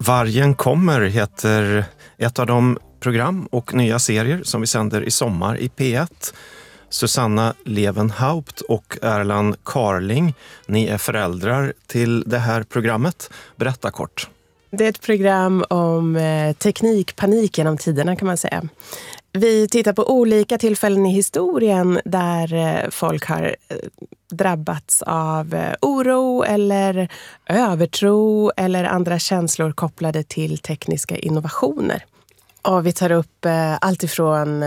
Vargen kommer heter ett av de program och nya serier som vi sänder i sommar i P1. Susanna Levenhaupt och Erland Carling, ni är föräldrar till det här programmet. Berätta kort. Det är ett program om teknikpanik genom tiderna kan man säga. Vi tittar på olika tillfällen i historien där folk har drabbats av oro eller övertro eller andra känslor kopplade till tekniska innovationer. Och vi tar upp allt ifrån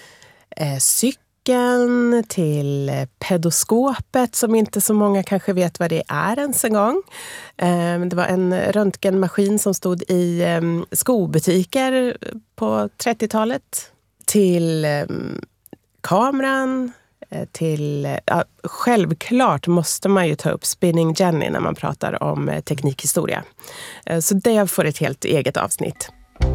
cykeln till pedoskopet som inte så många kanske vet vad det är ens en gång. Det var en röntgenmaskin som stod i skobutiker på 30-talet. Till kameran, till... självklart måste man ju ta upp Spinning Jenny när man pratar om teknikhistoria. Så det får ett helt eget avsnitt.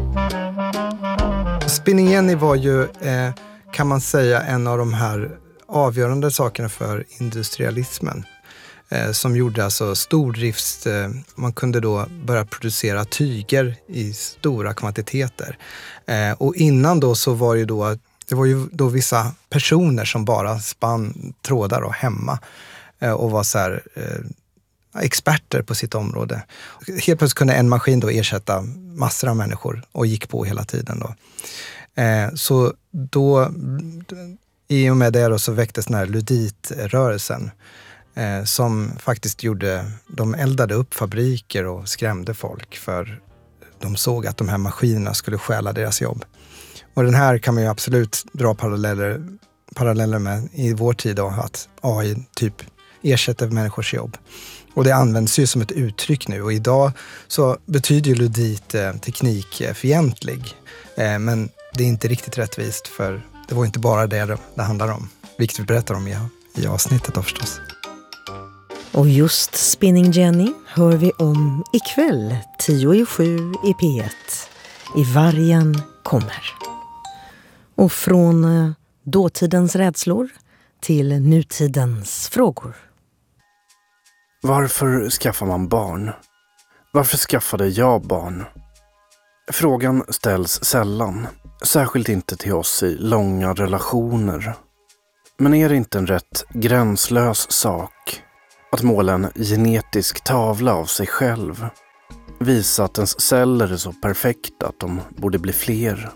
Spinning Jenny var ju, kan man säga, en av de här avgörande sakerna för industrialismen. Som gjorde alltså stordrift, man kunde då börja producera tyger i stora kvantiteter. Och innan då så var ju då, det var ju då vissa personer som bara spann trådar och hemma och var så här experter på sitt område. Helt plötsligt kunde en maskin då ersätta massor av människor och gick på hela tiden då. Så då, i och med det då, så väcktes den här luditrörelsen som faktiskt de eldade upp fabriker och skrämde folk för de såg att de här maskinerna skulle stjäla deras jobb. Och den här kan man ju absolut dra paralleller med i vår tid då, att AI typ ersätter människors jobb. Och det används ju som ett uttryck nu, och idag så betyder ju ludit teknikfientlig. Men det är inte riktigt rättvist, för det var inte bara det handlar om. Vilket vi berättar om i avsnittet då förstås. Och just Spinning Jenny hör vi om ikväll 6:50 i P1. I Vargen kommer. Och från dåtidens rädslor till nutidens frågor. Varför skaffar man barn? Varför skaffade jag barn? Frågan ställs sällan, särskilt inte till oss i långa relationer. Men är det inte en rätt gränslös sak att måla en genetisk tavla av sig själv? Visa att ens celler är så perfekta att de borde bli fler.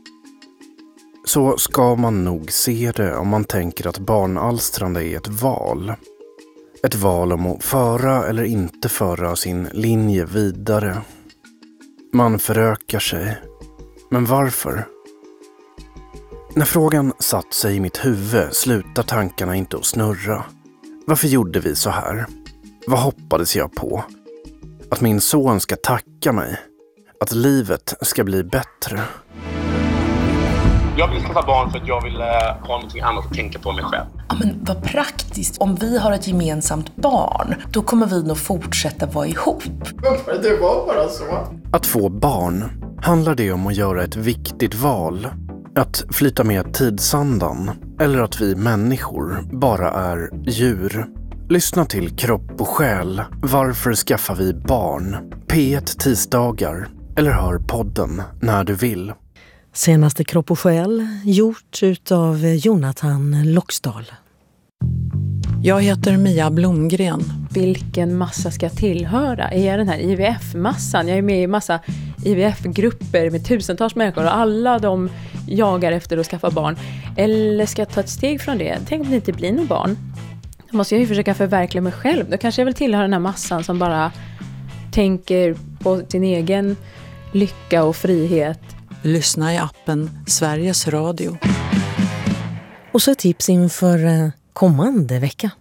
Så ska man nog se det om man tänker att barnalstrande är ett val. Ett val om att föra eller inte föra sin linje vidare. Man förökar sig. Men varför? När frågan satt sig i mitt huvud slutar tankarna inte att snurra. Varför gjorde vi så här? Vad hoppades jag på? Att min son ska tacka mig? Att livet ska bli bättre? Jag vill skaffa barn för att jag vill ha någonting annat att tänka på mig själv. Ja, men vad praktiskt. Om vi har ett gemensamt barn, då kommer vi nog fortsätta vara ihop. Det var bara så. Att få barn, handlar det om att göra ett viktigt val? Att flyta med tidsandan? Eller att vi människor bara är djur? Lyssna till Kropp och själ. Varför skaffar vi barn? P1 tisdagar. Eller hör podden när du vill. Senaste Kropp och själ gjort utav Jonathan Loxdal. Jag heter Mia Blomgren. Vilken massa ska jag tillhöra? Är jag den här IVF-massan? Jag är med i massa IVF-grupper med tusentals människor och alla de jagar efter att skaffa barn. Eller ska jag ta ett steg från det? Tänk om det inte blir någon barn. Då måste jag ju försöka förverkliga mig själv. Då kanske jag vill tillhöra den här massan som bara tänker på sin egen lycka och frihet. Lyssna i appen Sveriges Radio. Och så tips inför kommande vecka.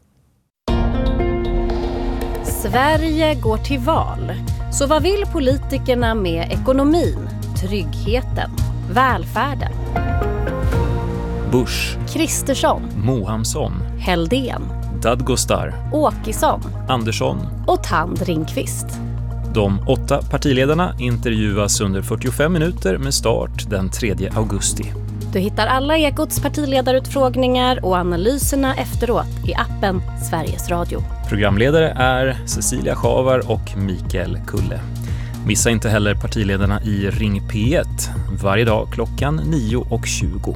Sverige går till val. Så vad vill politikerna med ekonomin, tryggheten, välfärden? Bush, Kristersson, Mohamsson, Helldén, Dadgostar, Åkesson, Andersson och Tand Ringqvist. De 8 partiledarna intervjuas under 45 minuter med start den 3 augusti. Du hittar alla Ekots partiledarutfrågningar och analyserna efteråt i appen Sveriges Radio. Programledare är Cecilia Schavar och Mikael Kulle. Missa inte heller partiledarna i Ring P1 varje dag klockan 9:20.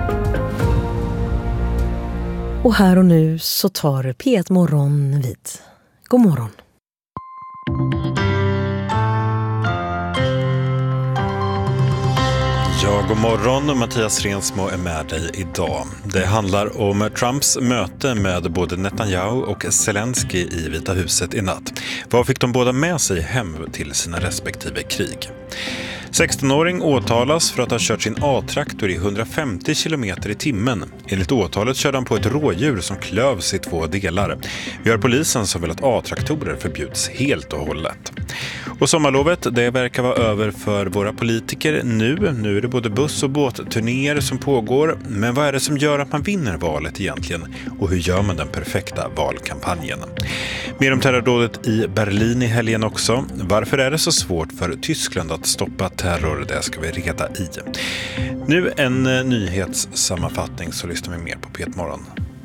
Och här och nu så tar P1 Morgon vid. God morgon. Ja, god morgon. Mattias Rensmo är med dig idag. Det handlar om Trumps möte med både Netanyahu och Zelensky i Vita huset i natt. Vad fick de båda med sig hem till sina respektive krig? 16-åring åtalas för att ha kört sin A-traktor i 150 km i timmen. Enligt åtalet körde han på ett rådjur som klövs i 2 delar. Vi har polisen som vill att A-traktorer förbjuds helt och hållet. Och sommarlovet, det verkar vara över för våra politiker nu. Nu är det både buss- och båtturnéer som pågår. Men vad är det som gör att man vinner valet egentligen? Och hur gör man den perfekta valkampanjen? Mer om terrordådet i Berlin i helgen också. Varför är det så svårt för Tyskland att stoppa terror? Det ska vi reda i. Nu en nyhetssammanfattning, så lyssnar vi mer på P1 Morgon.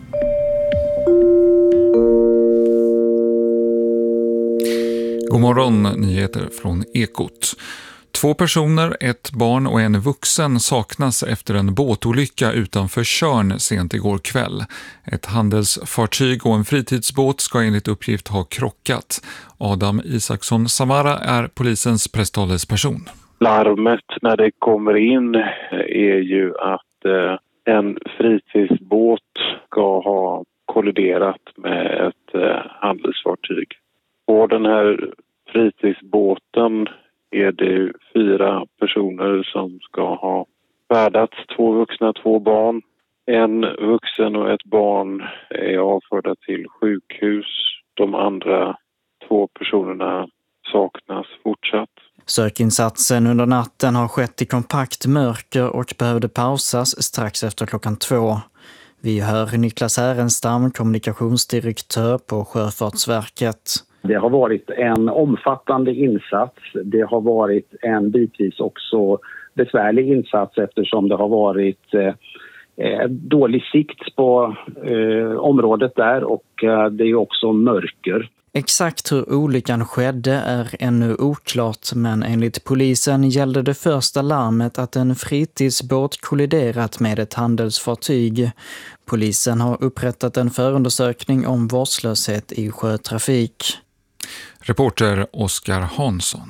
God morgon, nyheter från Ekot. 2 personer, ett barn och en vuxen saknas efter en båtolycka utanför Tjörn sent igår kväll. Ett handelsfartyg och en fritidsbåt ska enligt uppgift ha krockat. Adam Isaksson Samara är polisens presstalesperson. Larmet när det kommer in är ju att en fritidsbåt ska ha kolliderat med ett handelsfartyg. På den här fritidsbåten är det 4 personer som ska ha färdats, 2 vuxna, 2 barn. En vuxen och ett barn är avförda till sjukhus. De andra 2 personerna saknas fortsatt. Sökinsatsen under natten har skett i kompakt mörker och behövde pausas strax efter klockan 2. Vi hör Niklas Härenstam, kommunikationsdirektör på Sjöfartsverket. Det har varit en omfattande insats. Det har varit en bitvis också besvärlig insats eftersom det har varit dålig sikt på området där och det är också mörker. Exakt hur olyckan skedde är ännu oklart, men enligt polisen gällde det första larmet att en fritidsbåt kolliderat med ett handelsfartyg. Polisen har upprättat en förundersökning om vårdslöshet i sjötrafik. Reporter Oskar Hansson.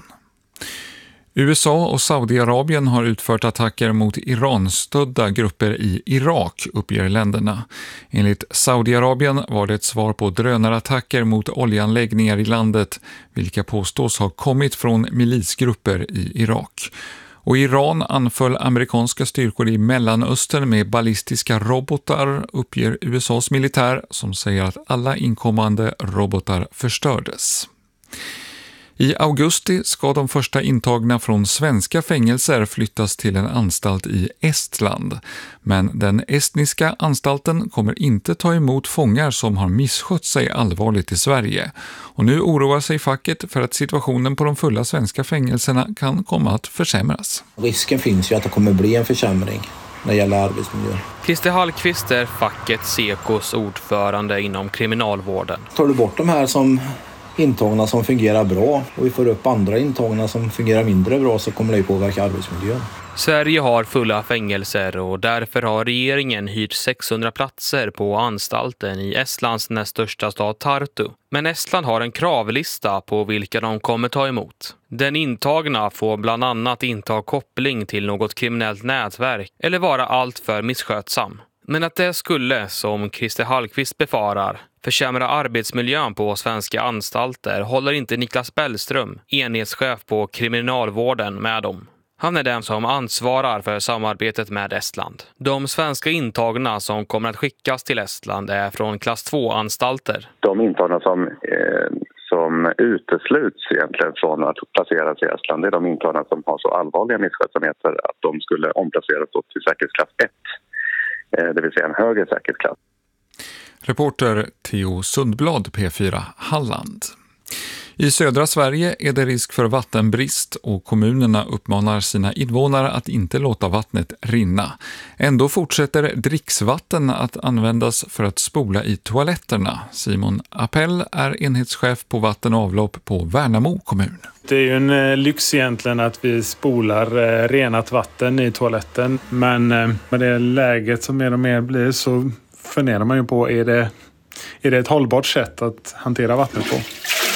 USA och Saudiarabien har utfört attacker mot Iran-stödda grupper i Irak, uppger länderna. Enligt Saudiarabien var det ett svar på drönarattacker mot oljeanläggningar i landet, vilka påstås ha kommit från milisgrupper i Irak. Och Iran anföll amerikanska styrkor i Mellanöstern med ballistiska robotar, uppger USAs militär, som säger att alla inkommande robotar förstördes. I augusti ska de första intagna från svenska fängelser flyttas till en anstalt i Estland. Men den estniska anstalten kommer inte ta emot fångar som har misskött sig allvarligt i Sverige. Och nu oroar sig facket för att situationen på de fulla svenska fängelserna kan komma att försämras. Risken finns ju att det kommer bli en försämring när det gäller arbetsmiljön. Christer Hallqvist är facket Sekos ordförande inom kriminalvården. Tar du bort de här som intagna som fungerar bra och vi får upp andra intagna som fungerar mindre bra, så kommer det påverka arbetsmiljön. Sverige har fulla fängelser och därför har regeringen hyrt 600 platser på anstalten i Estlands näst största stad Tartu. Men Estland har en kravlista på vilka de kommer ta emot. Den intagna får bland annat inte ha koppling till något kriminellt nätverk eller vara alltför misskötsam. Men att det skulle, som Christer Hallqvist befarar, försämra arbetsmiljön på svenska anstalter håller inte Niklas Bellström, enhetschef på kriminalvården, med om. Han är den som ansvarar för samarbetet med Estland. De svenska intagna som kommer att skickas till Estland är från klass 2-anstalter. De intagna som utesluts egentligen från att placeras i Estland, det är de intagna som har så allvarliga misskötsamheter att de skulle omplaceras till säkerhetsklass 1. Det vill säga en högre säkerhetsklass. Reporter Theo Sundblad, P4 Halland. I södra Sverige är det risk för vattenbrist och kommunerna uppmanar sina invånare att inte låta vattnet rinna. Ändå fortsätter dricksvatten att användas för att spola i toaletterna. Simon Appell är enhetschef på vatten och avlopp på Värnamo kommun. Det är ju en lyx egentligen att vi spolar renat vatten i toaletten. Men med det läget som mer och mer blir så funderar man ju på, är det ett hållbart sätt att hantera vattnet på?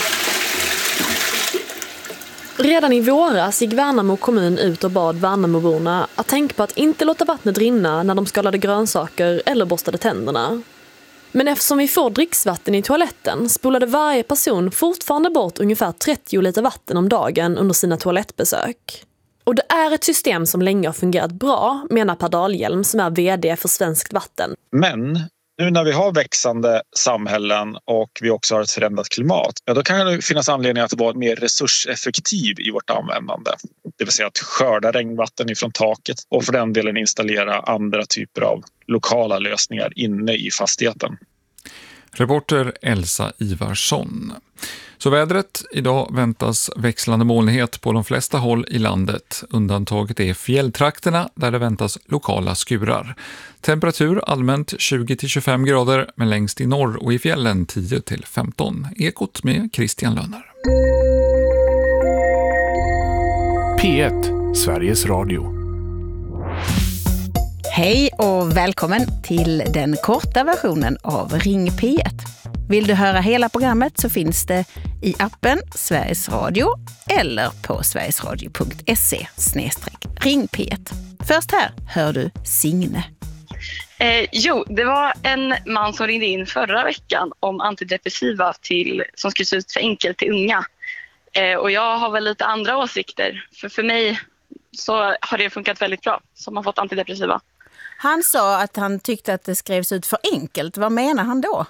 Redan i våras gick Värnamo kommun ut och bad Värnamoborna att tänka på att inte låta vattnet rinna när de skalade grönsaker eller borstade tänderna. Men eftersom vi får dricksvatten i toaletten spolade varje person fortfarande bort ungefär 30 liter vatten om dagen under sina toalettbesök. Och det är ett system som länge har fungerat bra, menar Per Dahlhjelm som är vd för Svenskt Vatten. Men nu när vi har växande samhällen och vi också har ett förändrat klimat, då kan det finnas anledning att vara mer resurseffektiv i vårt användande. Det vill säga att skörda regnvatten ifrån taket och för den delen installera andra typer av lokala lösningar inne i fastigheten. Reporter Elsa Ivarsson. Så vädret, idag väntas växlande molnighet på de flesta håll i landet. Undantaget är fjälltrakterna där det väntas lokala skurar. Temperatur allmänt 20-25 grader, men längst i norr och i fjällen 10-15. Ekot med Christian Lönner. P1, Sveriges Radio. Hej och välkommen till den korta versionen av Ring P1. Vill du höra hela programmet så finns det i appen Sveriges Radio eller på sverigesradio.se/ring P1. Först här hör du Signe. Det var en man som ringde in förra veckan om antidepressiva som skrivs ut för enkelt till unga. Och jag har väl lite andra åsikter. För mig så har det funkat väldigt bra som har fått antidepressiva. Han sa att han tyckte att det skrevs ut för enkelt. Vad menar han då?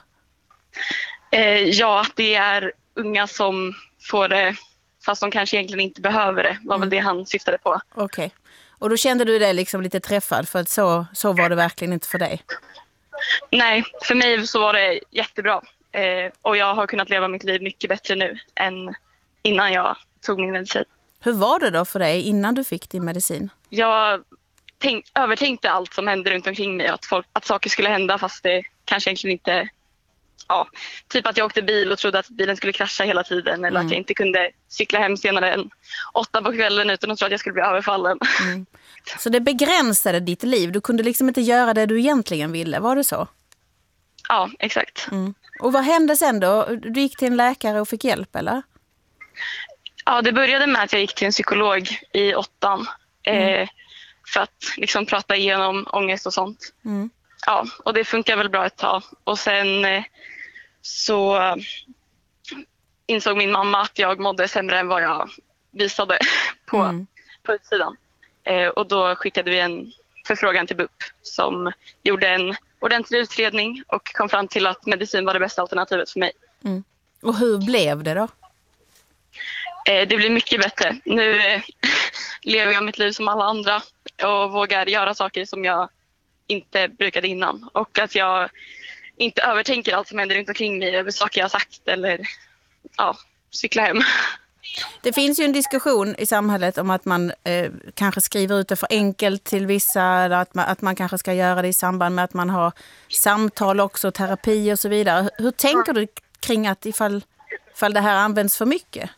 Det är unga som får det fast de kanske egentligen inte behöver det. Var väl det han syftade på. Okej. Och då kände du dig liksom lite träffad för att så var det verkligen inte för dig? Nej, för mig så var det jättebra. Och jag har kunnat leva mitt liv mycket bättre nu än innan jag tog min medicin. Hur var det då för dig innan du fick din medicin? Jag övertänkte allt som hände runt omkring mig. Att saker skulle hända fast det kanske egentligen inte... Ja, typ att jag åkte bil och trodde att bilen skulle krascha hela tiden. Eller att jag inte kunde cykla hem senare än 8 på kvällen utan att tro att jag skulle bli överfallen. Mm. Så det begränsade ditt liv? Du kunde liksom inte göra det du egentligen ville, var det så? Ja, exakt. Mm. Och vad hände sen då? Du gick till en läkare och fick hjälp, eller? Ja, det började med att jag gick till en psykolog i 8:an. För att liksom prata igenom ångest och sånt. Mm. Ja, och det funkar väl bra ett tag. Och sen så insåg min mamma att jag mådde sämre än vad jag visade på utsidan. Och då skickade vi en förfrågan till BUP som gjorde en ordentlig utredning och kom fram till att medicin var det bästa alternativet för mig. Mm. Och hur blev det då? Det blev mycket bättre. Nu lever jag mitt liv som alla andra och vågar göra saker som jag inte brukade innan. Och att jag inte övertänker allt som händer runt omkring mig över saker jag har sagt eller cykla hem. Det finns ju en diskussion i samhället om att man kanske skriver ut det för enkelt till vissa, eller att man kanske ska göra det i samband med att man har samtal också, terapi och så vidare. Hur tänker du kring att ifall det här används för mycket?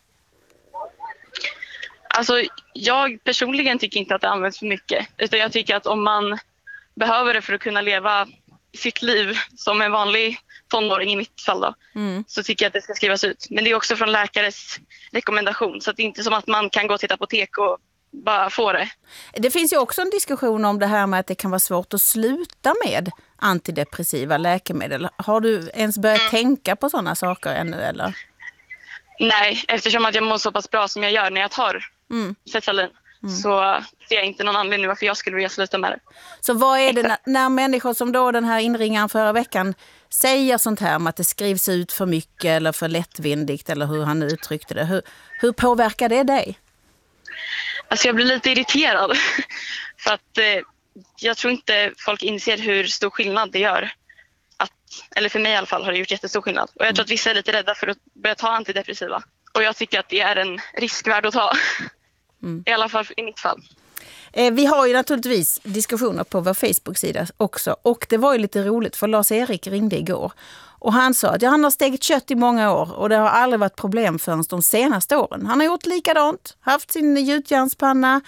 Alltså, jag personligen tycker inte att det används för mycket. Utan jag tycker att om man behöver det för att kunna leva sitt liv som en vanlig tonåring i mitt fall då, så tycker jag att det ska skrivas ut. Men det är också från läkares rekommendation. Så att det är inte som att man kan gå till ett apotek och bara få det. Det finns ju också en diskussion om det här med att det kan vara svårt att sluta med antidepressiva läkemedel. Har du ens börjat tänka på sådana saker ännu eller? Nej, eftersom att jag mår så pass bra som jag gör när jag tar Sertralin. Så ser jag inte någon anledning varför jag skulle vilja sluta med det. Så vad är det när människor som då den här inringaren förra veckan säger sånt här om att det skrivs ut för mycket eller för lättvindigt eller hur han uttryckte det. Hur påverkar det dig? Alltså jag blir lite irriterad. För att jag tror inte folk inser hur stor skillnad det gör. Eller för mig i alla fall har det gjort jättestor skillnad. Och jag tror att vissa är lite rädda för att börja ta antidepressiva. Och jag tycker att det är en riskvärd att ta. I alla fall i mitt fall. Vi har ju naturligtvis diskussioner på vår Facebook-sida också. Och det var ju lite roligt för Lars-Erik ringde igår. Och han sa att han har stekt kött i många år och det har aldrig varit problem förrän de senaste åren. Han har gjort likadant, haft sin gjutjärnspanna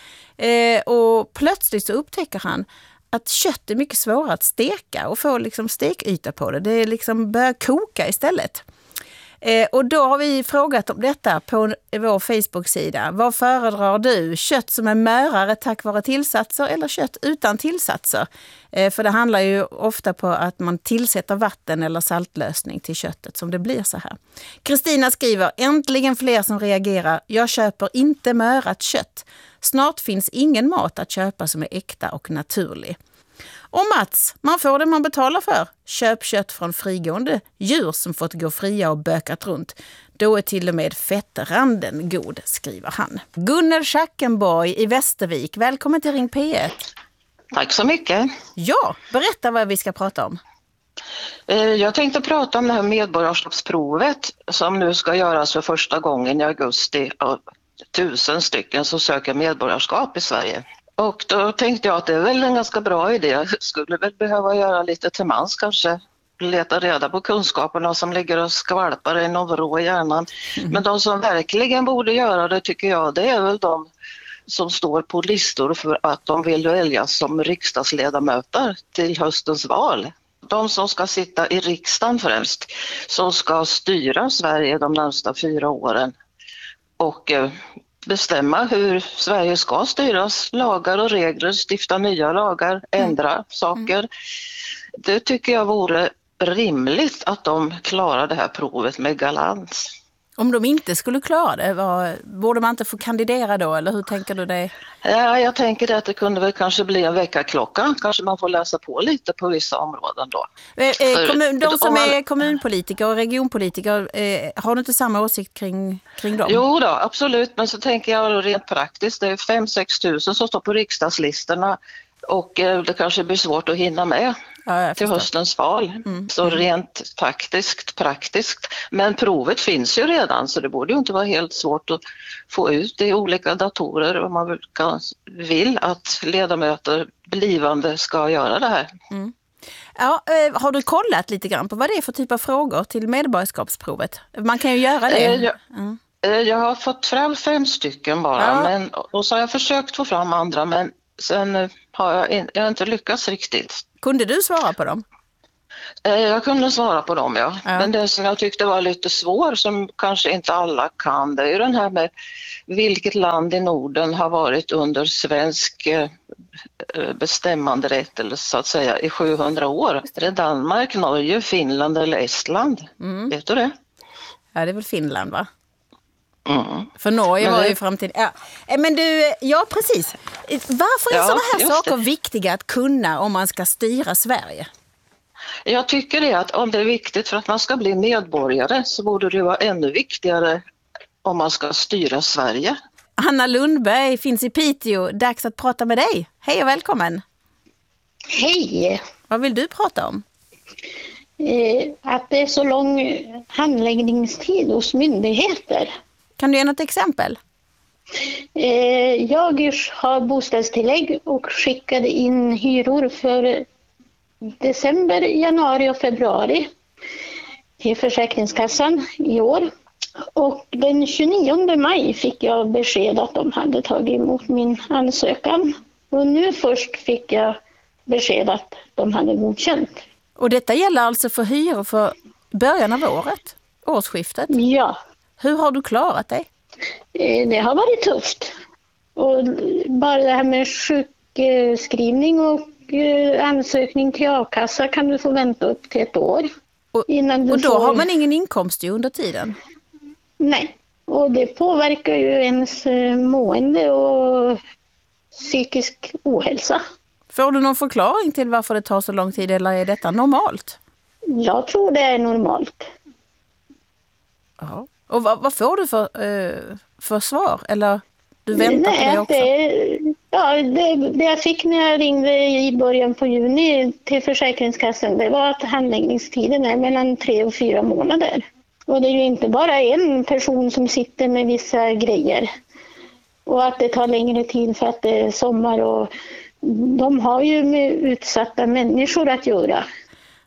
och plötsligt så upptäcker han att kött är mycket svårare att steka och få liksom stekyta på det. Det är liksom börjar koka istället. Och då har vi frågat om detta på vår Facebook-sida. Vad föredrar du? Kött som är mörare tack vare tillsatser eller kött utan tillsatser? För det handlar ju ofta på att man tillsätter vatten eller saltlösning till köttet som det blir så här. Kristina skriver, äntligen fler som reagerar. Jag köper inte mörat kött. Snart finns ingen mat att köpa som är äkta och naturlig. Och Mats, man får det man betalar för. Köp kött från frigående djur som fått gå fria och bökat runt. Då är till och med fettranden god, skriver han. Gunnel Schackenborg i Västervik, välkommen till Ring P1. Tack så mycket. Ja, berätta vad vi ska prata om. Jag tänkte prata om det här medborgarskapsprovet som nu ska göras för första gången i augusti av 1000 stycken som söker medborgarskap i Sverige. Och då tänkte jag att det är väl en ganska bra idé. Jag skulle väl behöva göra lite till mans kanske. Leta reda på kunskaperna som ligger och skvalpar i någon vrå i hjärnan. Men de som verkligen borde göra det tycker jag, det är väl de som står på listor för att de vill väljas som riksdagsledamöter till höstens val. De som ska sitta i riksdagen främst, som ska styra Sverige de närmsta 4 åren. Och bestämma hur Sverige ska styras, lagar och regler, stifta nya lagar, ändra saker. Det tycker jag vore rimligt att de klarar det här provet med galans. Om de inte skulle klara det, borde man inte få kandidera då, eller hur tänker du det? Ja, jag tänker att det kunde väl kanske bli en väckarklocka. Kanske man får läsa på lite på vissa områden då. De som är kommunpolitiker och regionpolitiker, har du inte samma åsikt kring dem? Jo då, absolut. Men så tänker jag rent praktiskt, det är 5-6 tusen som står på riksdagslistorna. Och det kanske blir svårt att hinna med till höstens val. Så rent praktiskt. Men provet finns ju redan så det borde ju inte vara helt svårt att få ut i olika datorer om man vill att ledamöter blivande ska göra det här. Ja, har du kollat lite grann på vad det är för typ av frågor till medborgarskapsprovet? Man kan ju göra det. Jag har fått fram 5 stycken bara och så har jag försökt få fram andra men sen har jag inte lyckats riktigt. Kunde du svara på dem? Jag kunde svara på dem, ja. Men det som jag tyckte var lite svår, som kanske inte alla kan, det är ju den här med vilket land i Norden har varit under svensk bestämmanderätt eller så att säga i 700 år. Är det Danmark, Norge, Finland eller Estland? Vet du det? Ja, det är väl Finland, va? För Norge var ju framtiden. Men du, ja precis. Varför är sådana här saker viktiga att kunna om man ska styra Sverige? Jag tycker det att om det är viktigt för att man ska bli medborgare så borde det vara ännu viktigare om man ska styra Sverige. Anna Lundberg finns i Piteå. Dags att prata med dig. Hej och välkommen. Hej. Vad vill du prata om? Att det är så lång handläggningstid hos myndigheter. Kan du ge något exempel? Jag har bostadstillägg och skickade in hyror för december, januari och februari till Försäkringskassan i år. Och den 29 maj fick jag besked att de hade tagit emot min ansökan. Och nu först fick jag besked att de hade godkänt. Och detta gäller alltså för hyror för början av året, årsskiftet? Ja. Hur har du klarat dig? Det har varit tufft. Och bara det här med sjukskrivning och ansökning till a-kassa kan du få vänta upp till 1 år. Och då har man ingen inkomst ju under tiden? Nej, och det påverkar ju ens mående och psykisk ohälsa. Får du någon förklaring till varför det tar så lång tid eller är detta normalt? Jag tror det är normalt. Ja. Och vad får du för svar? Eller du väntar på det också? Det jag fick när jag ringde i början på juni till Försäkringskassan, det var att handläggningstiden är mellan 3 och 4 månader. Och det är ju inte bara en person som sitter med vissa grejer. Och att det tar längre tid för att det är sommar och de har ju med utsatta människor att göra.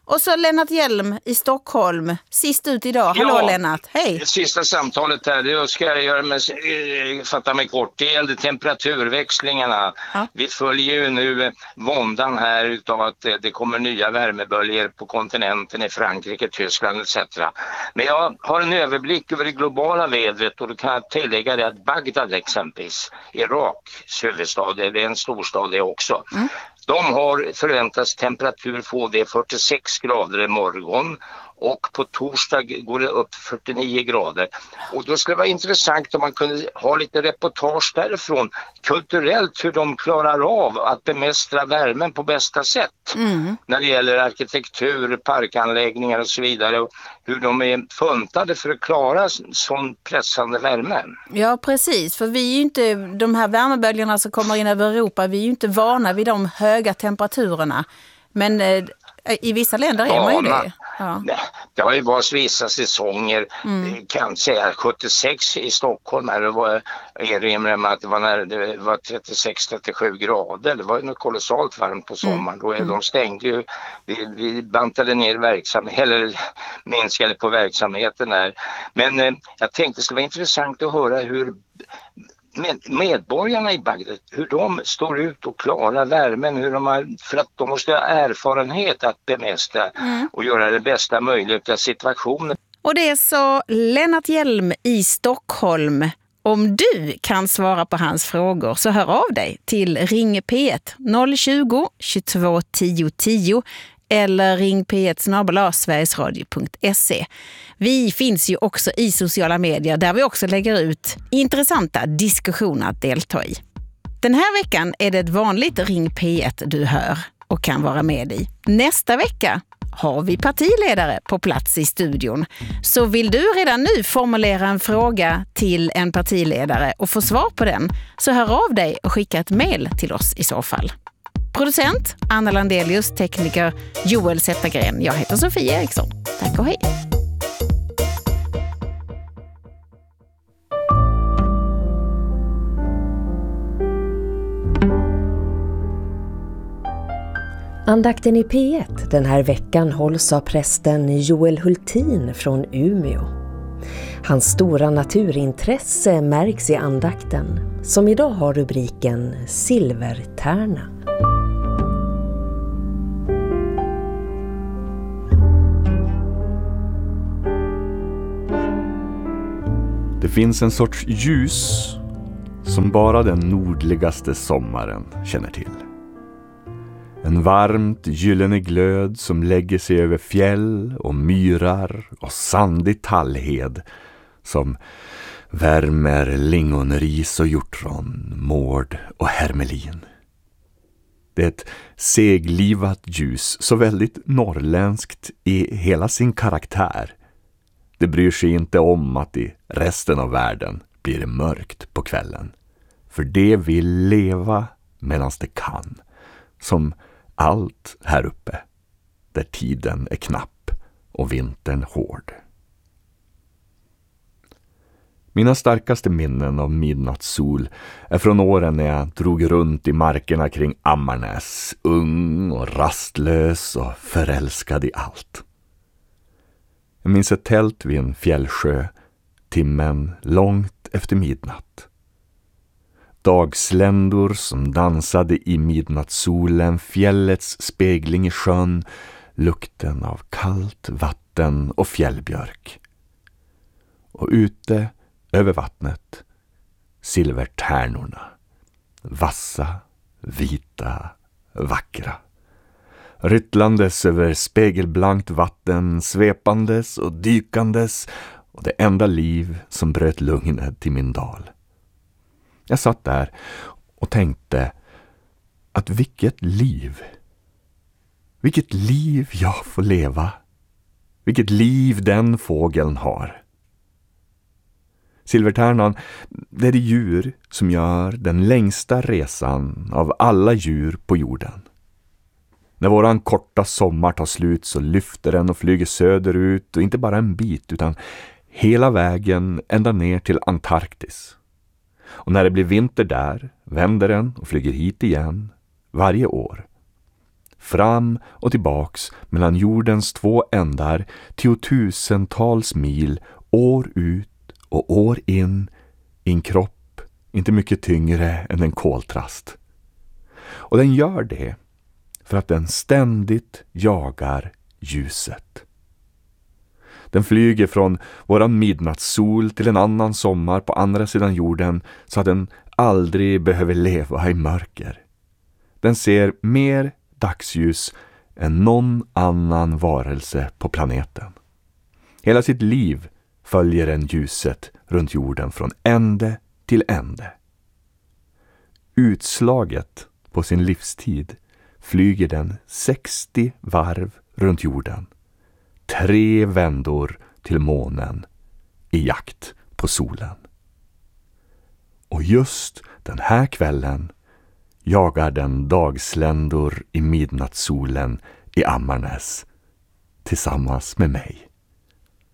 Och så Lennart Hjelm i Stockholm, sist ut idag. Hallå Lennart, hej! Sista samtalet här, det ska jag göra med, fatta mig kort. Det gällde temperaturväxlingarna. Ja. Vi följer ju nu våndan här utav att det kommer nya värmeböljor på kontinenten i Frankrike, Tyskland etc. Men jag har en överblick över det globala vädret och då kan jag tillägga det att Bagdad exempelvis, Iraks huvudstad, det är en storstad det också. Mm. De har förväntats temperatur få det 46 grader i morgon och på torsdag går det upp 49 grader. Och då skulle det vara intressant om man kunde ha lite reportage därifrån kulturellt hur de klarar av att bemästra värmen på bästa sätt. När det gäller arkitektur, parkanläggningar och så vidare och hur de är funtade för att klara sån pressande värme. Ja precis, för vi är ju inte, de här värmeböljorna som kommer in över Europa, vi är ju inte vana vid de höga temperaturerna. Men i vissa länder är man ju det. Ja. Det har ju varit vissa säsonger, kan säga 76 i Stockholm, här var erinrar mig att det var 36-37 grader, det var ju något kolossalt varmt på sommaren, då de stängde ju, vi bantade ner verksamheten, eller minskade på verksamheten här. Men jag tänkte det skulle vara intressant att höra hur medborgarna i Bagdad, hur de står ut och klarar värmen, hur de har, för att de måste ha erfarenhet att bemästra och göra det bästa möjliga situationen. Och det är så Lennart Hjelm i Stockholm. Om du kan svara på hans frågor så hör av dig till Ring P1 020 22 10 10 eller ring P1 @sverigesradio.se. Vi finns ju också i sociala medier där vi också lägger ut intressanta diskussioner att delta i. Den här veckan är det ett vanligt Ring P1 du hör och kan vara med i. Nästa vecka har vi partiledare på plats i studion. Så vill du redan nu formulera en fråga till en partiledare och få svar på den, så hör av dig och skicka ett mejl till oss i så fall. Producent Anna Landelius, tekniker Joel Zettergren. Jag heter Sofia Eriksson. Tack och hej! Andakten i P1 den här veckan hålls av prästen Joel Hultin från Umeå. Hans stora naturintresse märks i andakten, som idag har rubriken Silvertärna. Det finns en sorts ljus som bara den nordligaste sommaren känner till. En varmt gyllene glöd som lägger sig över fjäll och myrar och sandig tallhed som värmer lingonris och hjortron, mård och hermelin. Det är ett seglivat ljus, så väldigt norrländskt i hela sin karaktär. Det bryr sig inte om att i resten av världen blir det mörkt på kvällen. För det vill leva medan det kan. Som allt här uppe, där tiden är knapp och vintern hård. Mina starkaste minnen av midnattssol är från åren när jag drog runt i markerna kring Ammarnäs, ung och rastlös och förälskad i allt. Jag minns ett tält vid en fjällsjö, timmen långt efter midnatt. Dagsländor som dansade i midnattssolen, fjällets spegling i sjön, lukten av kallt vatten och fjällbjörk. Och ute över vattnet, silvertärnorna, vassa, vita, vackra. Ryttlandes över spegelblankt vatten, svepandes och dykandes, och det enda liv som bröt lugnet till min dal. Jag satt där och tänkte att vilket liv jag får leva, vilket liv den fågeln har. Silvertärnan, det är det djur som gör den längsta resan av alla djur på jorden. När våran korta sommar tar slut så lyfter den och flyger söderut, och inte bara en bit utan hela vägen ända ner till Antarktis. Och när det blir vinter där vänder den och flyger hit igen varje år. fram och tillbaks mellan jordens två ändar, tiotusentals mil, år ut och år in, i en kropp inte mycket tyngre än en koltrast. Och den gör det för att den ständigt jagar ljuset. Den flyger från våran midnattssol till en annan sommar på andra sidan jorden så att den aldrig behöver leva i mörker. Den ser mer dagsljus än någon annan varelse på planeten. Hela sitt liv följer den ljuset runt jorden från ände till ände. Utslaget på sin livstid flyger den 60 varv runt jorden. 3 vändor till månen i jakt på solen. Och just den här kvällen jagar den dagsländor i midnattssolen i Ammarnäs tillsammans med mig.